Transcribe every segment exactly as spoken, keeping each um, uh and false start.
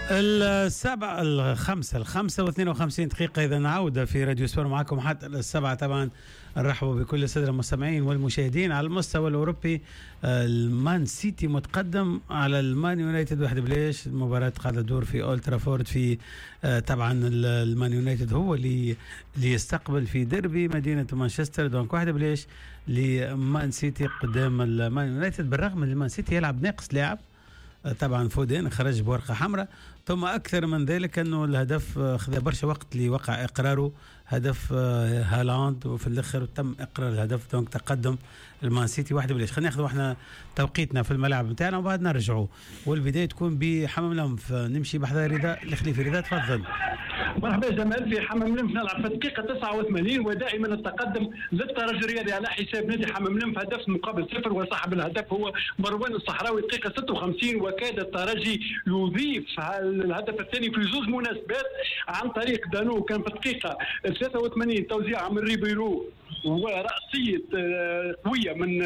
السبعة الخمسة الخمسة واثنين وخمسين دقيقة. إذا عودة في راديو سبور معكم حتى السبعة. طبعا نرحب بكل سادة المستمعين والمشاهدين. على المستوى الأوروبي المان سيتي متقدم على المان يونايتد واحد بليش. المباراة قاعدة تدور في أولد ترافورد في طبعا المان يونايتد هو اللي اللي يستقبل في ديربي مدينة مانشستر. دونك واحد بليش لمان سيتي قدام المان يونايتد، بالرغم من المان سيتي يلعب ناقص لاعب طبعا فودين خرج بورقة حمراء. ثم أكثر من ذلك أنه الهدف أخذ برشا وقت لوقع إقراره، هدف هالاند، وفي الآخر تم إقرار الهدف. دونك تقدم المان سيتي واحد بليش. خلينا ناخذ احنا توقيتنا في الملعب نتاعنا وبعد نرجعوا، والبداية تكون بحمام لنف. نمشي بحذا رضا الخليفي. رضا تفضل. مرحبا جمال. في حمام لنف نلعب في الدقيقة تسعة وثمانين ودائما التقدم للترجي الرياضي على حساب نادي حمام لنف، هدف مقابل صفر، وصاحب الهدف هو مروان الصحراوي دقيقة ستة وخمسين. وكاد الترجي يضيف الهدف الثاني في زوج مناسبات عن طريق دانو. كان في الدقيقة ثلاثة وثمانين توزيع من ريبيرو ورأسية قوية من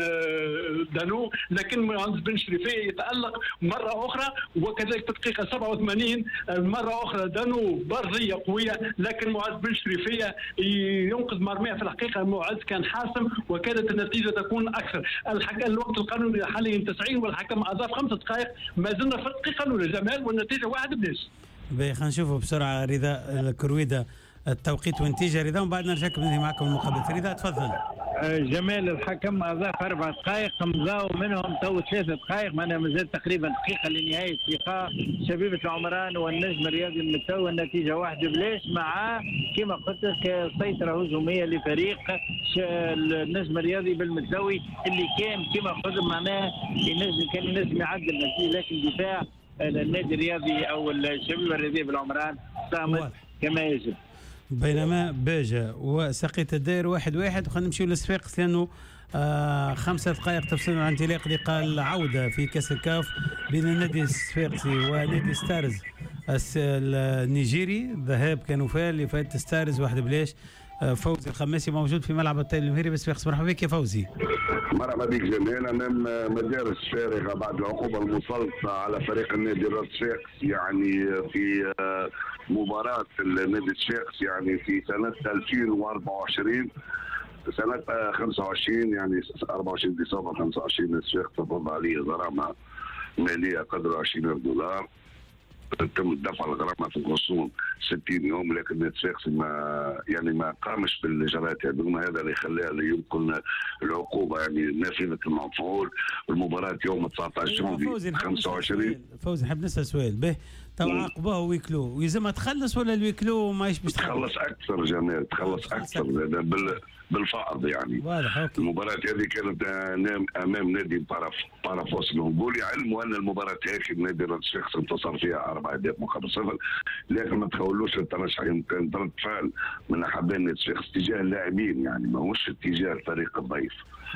دانو، لكن معز بن شريفية يتألق مرة أخرى. وكذلك في الدقيقة سبعة وثمانين مرة أخرى دانو برزية قوية، لكن معز بن شريفية ينقذ مرمية. في الحقيقة معز كان حاسم وكانت النتيجة تكون أكثر. الحكم الوقت القانوني حاليا تسعين والحكم أضاف خمس دقائق. ما زلنا في الدقيقة الأولى جمال والنتيجة واحد بليش. خلينا نشوفوا بسرعة رضا الكرويدة التوقيت والنتيجة رضا، وبعد نرجعك ننهي معكم المقابلة. رضا تفضل. جمال الحكم أضاف أربع دقائق، مضاو منهم تو ثلاثة دقائق، معناها مازال تقريبا دقيقة لنهاية لقاء شبيبة العمران والنجم الرياضي المتو. النتيجة واحد بلاش، مع كما قلت لك سيطرة هجومية لفريق النجم الرياضي بالمتوي اللي كان كما قلت معناه ينجم كان ينجم يعدل النتيجة، لكن دفاع النادي الرياضي أو الشبيبة الرياضية بالعمران صامت كما يجب. بينما باجا وسقيت الدائر واحد واحد. وخلينا نمشيو للصفاقس لأنه آه خمسة دقائق تفصل عن انطلاق لقاء العودة في كأس الكاف بين النادي الصفاقسي ونادي ستارز النيجيري. الذهاب كانوا فيه اللي فات ستارز واحد بلاش. آه فوزي الخماسي موجود في ملعب الطيب المهيري بالصفاقس. مرحبا بك يا فوزي. مرحبا بك جميل. امام مدارس فارغه بعد العقوبه المسلطه على فريق النادي الصفاقس، يعني في مباراه النادي الصفاقس يعني في سنه ألفين وأربعة وعشرين سنه خمسة وعشرين، يعني أربعة وعشرين ديسمبر خمسة وعشرين الصفاقس تفرض عليه غرامه ماليه قدر عشرين ألف دولار. تم دفع الغرامه في الغصون ستين يوم، لكن الصفاقسي ما يعني ما قامش بالاجراءات هذوما. هذا اللي خلاه اللي يمكن العقوبه يعني نافذه المفعول. المباراه يوم تسعة عشر جونفي خمسة وعشرين. فوزي نحب نسال سؤال به، تو عاقبوه ويكلو ويلزمها تخلص ولا الويكلو ماهيش باش تخلص؟ اكثر جمال تخلص اكثر بال بالفعض يعني. المباراة هذه كانت امام نادي بارافوس الهبولي، علموا ان المباراة هذه النادي الصفاقسي انتصر فيها اربع اهداف مقابل صفر، لكن ما تخولوش الترشحين. كان رد فعل من حبان الصفاقسي تجاه اللاعبين، يعني ماهوش اتجاه الفريق الضعيف.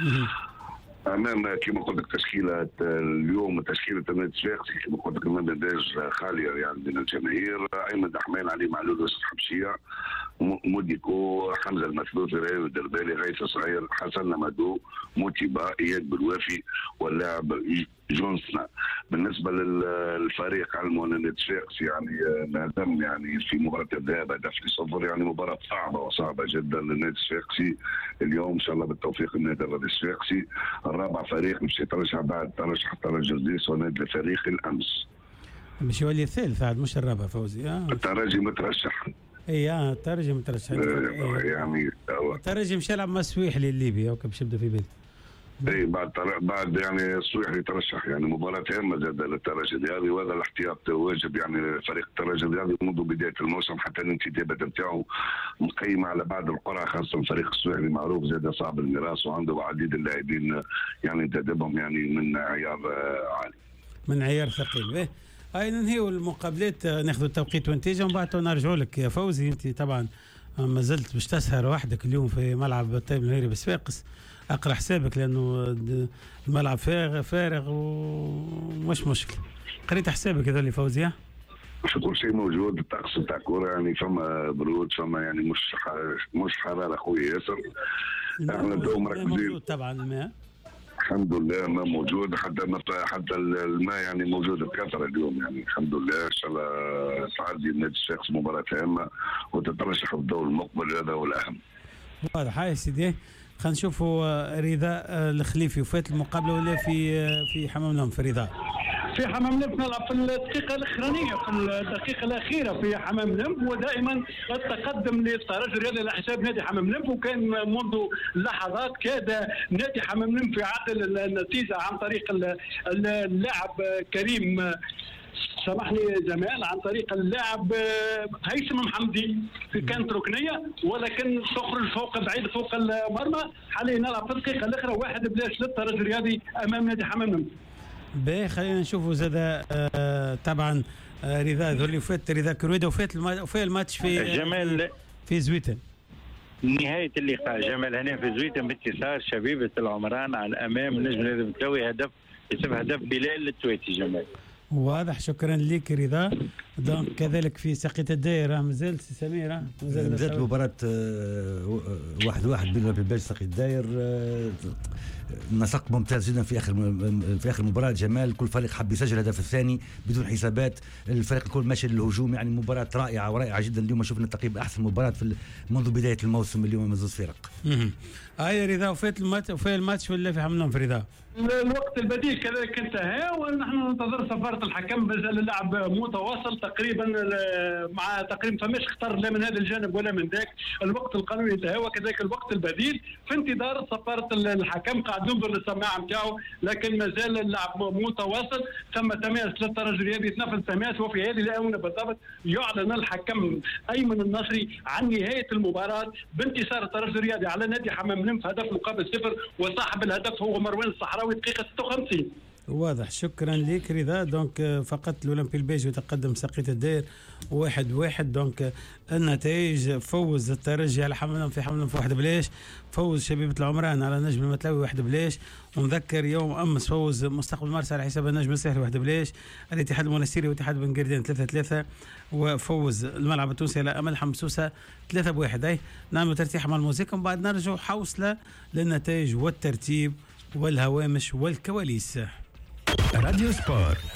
امام كما قلت لك تشكيله اليوم تشكيله النادي الصفاقسي كما قلت لك المدارج خاليه يعني من الجماهير. ايمن دحمان، علي معلول، يوسف حبشيه، موديكو، حمزه المثلوثي، ريان الدربالي، غيث صغير، حسن نمدو، موتيبا، اياد بالوافي، واللاعب جونسنا. بالنسبه للفريق علموا ان النادي الصفاقسي يعني انهزم يعني في مباراه الذهاب هدف لصفر، يعني مباراه صعبه وصعبه جدا للنادي الصفاقسي اليوم. ان شاء الله بالتوفيق النادي الصفاقسي الرابع فريق مش يترشح بعد ترشح الترجي الجزيري ونادي الفريق الامس. مش يولي الثالث عاد مش الرابع فوزي. اه الترجي مترشح. اي اه الترجي مترشح آه يعني الترجي مش يلعب مع السويحلي الليبي اوكي باش يبدا في بالي. اي بعد بعد يعني السويحلي يترشح، يعني مباراه هامه زاد للترجي الرياضي، وهذا الاحتياط واجب يعني فريق الترجي الرياضي منذ بدايه الموسم حتى الانتدابات نتاعو مقيمه على بعض القرى، خاصه فريق السويحلي معروف زاد صعب الميراث وعنده عديد اللاعبين يعني انتدابهم يعني من عيار عالي من عيار ثقيل. هاي ننهيو المقابلات، ناخذ التوقيت والنتيجه ومن بعد نرجعوا لك يا فوزي. انت طبعا ما زلت باش تسهر وحدك اليوم في ملعب الطيب المهيري بالصفاقس. اقرا حسابك لانه الملعب فارغ فارغ ومش مشكله. قريت حسابك هذا اللي فوزي؟ مش كل شيء موجود. الطقس بتاع كوره يعني فما برود، فما يعني مش مش حراره خويا ياسر. احنا تو مركزين طبعا الماء الحمد لله ما موجود، حتى حتى الماء يعني موجود بكثره اليوم يعني الحمد لله. ان شاء الله تعدي النادي الشيخ مباراه هامه وتترشح في الدور المقبل، هذا هو الاهم. واضح. هاي سيدي خلينا نشوفوا رضا الخليفي وفات المقابله ولا في في حمام نم في رضا؟ في حمام نم نلعب في الدقيقة الأخرانية، في الدقيقة الأخيرة في حمام نم، ودائما التقدم للترجي الرياضي على حساب نادي حمام نم، وكان منذ لحظات كاد نادي حمام نم في عدل النتيجة عن طريق اللاعب كريم سامحني جمال عن طريق اللاعب هيثم محمدي في كانت ركنيه ولكن تخرج فوق بعيد فوق المرمى. حاليا نلعب في الدقيقه الاخرى واحد بلاش للترجي الرياضي امام نادي حمام نم. باهي خلينا نشوفوا زاد آه طبعا آه رضا ذولي فات رضا كرويده وفات وفات الماتش في جمال في زويتن. نهايه اللقاء جمال هنا في زويتن بانتصار شبيبه العمران على امام النجم النادي هدف بسبب هدف بلال التويتي. جمال واضح. شكرا لك رضا. دونك كذلك في ساقية الدائرة مازال سميرة مازالت مباراة واحد واحد بين البلباج ساقية الدائر. نسق ممتاز جدا في اخر في اخر مباراة. جمال كل فريق حب يسجل الهدف الثاني بدون حسابات، الفريق الكل ماشي للهجوم، يعني مباراة رائعة ورائعة جدا. اليوم شفنا تقريبا احسن مباراة في منذ بداية الموسم اليوم من زوج فرق. هاي رضا وفات الماتش وفات الماتش ولا في حملهم في رضا؟ الوقت البديل كذلك انتهى ونحن ننتظر سفارة الحكم. مازال اللعب متواصل تقريبا مع تقريبا فماش اختار لا من هذا الجانب ولا من ذاك. الوقت القانوني انتهى وكذلك الوقت البديل في انتظار سفارة الحكم. قاعد ننظر للسماعة نتاعو لكن مازال اللعب متواصل. ثم تماس للترجي الرياضي يتنفذ تماس وفي هذه الآونة بالضبط يعلن الحكم أيمن النصري عن نهاية المباراة بانتصار الترجي الرياضي على نادي حمام نم في هدف مقابل صفر، وصاحب الهدف هو مروان الصحراوي دقيقة ستة وخمسين. واضح. شكرا لك رضا. دونك فقط الأولمبي البيج وتقدم ساقية الدائر واحد واحد. دونك النتائج: فوز الترجي على حمام في حمام في واحد بلاش، فوز شبيبة العمران على نجم المتلاوي واحد بلاش، ونذكر يوم أمس فوز مستقبل مرسى على حساب النجم الساحلي واحد بلاش، الاتحاد المنستيري واتحاد بن قردان ثلاثة ثلاثة، وفوز الملعب التونسي على أمل حمسوسة ثلاثة بواحد. أي نعمل ترتيح مع الموسيقى وبعد نرجع حوصلة للنتائج والترتيب والهوامش والكواليس. راديو سبور.